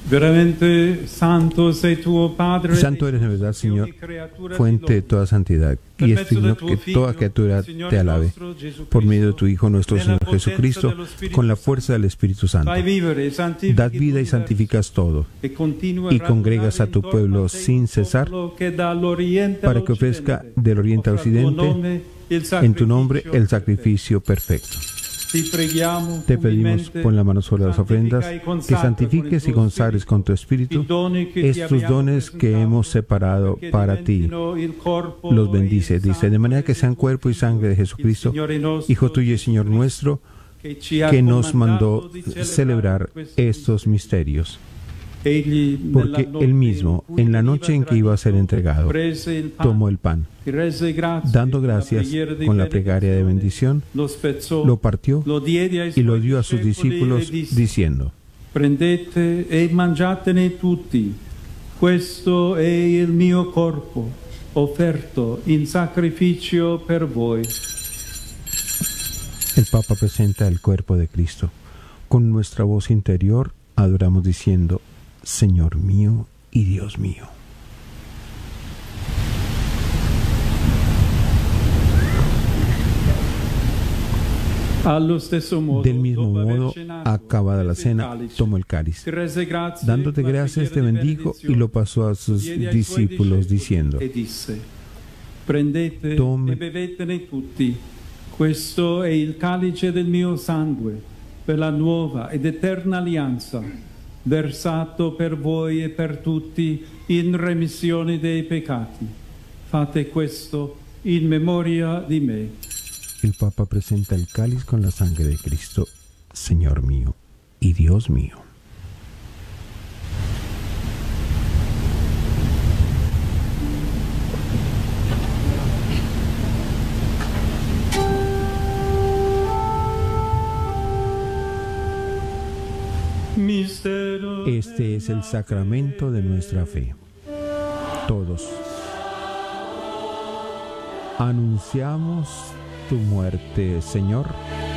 Veramente santo sei tuo Padre. Santo eres en verdad, Señor, fuente de toda santidad, y es digno que toda criatura te alabe, por medio de tu Hijo nuestro Señor Jesucristo, con la fuerza del Espíritu Santo. Das vida y santificas todo, y congregas a tu pueblo sin cesar, para que ofrezca del oriente al occidente, en tu nombre, el sacrificio perfecto. Te pedimos, pon la mano sobre las ofrendas, que santifiques y consagres con tu Espíritu estos dones que hemos separado para ti. Los bendice, dice, de manera que sean cuerpo y sangre de Jesucristo, Hijo tuyo y Señor nuestro, que nos mandó celebrar estos misterios. Porque él mismo, en la noche en que iba a ser entregado, tomó el pan, dando gracias con la plegaria de bendición, lo partió y lo dio a sus discípulos, diciendo: Prendete e mangiatene tutti, questo è il mio corpo, offerto in sacrificio per voi. El Papa presenta el cuerpo de Cristo. Con nuestra voz interior adoramos diciendo: Señor mío y Dios mío. Del mismo modo, acabada la cena, tomó el cáliz. Dándote gracias, te bendijo y lo pasó a sus discípulos, diciendo: Tome e bevetene tutti. Questo è il calice del mio sangue, per la nuova ed eterna alleanza, versato per voi e per tutti in remissione dei peccati. Fate questo in memoria di me. El Papa presenta el cáliz con la sangre de Cristo, Señor mío y Dios mío. Este es el sacramento de nuestra fe. Todos anunciamos tu muerte, Señor,